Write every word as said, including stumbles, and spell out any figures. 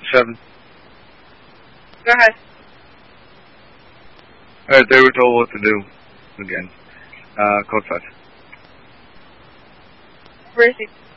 seven. Go ahead. Alright, they were told what to do. Again. Uh, code five. Where is he?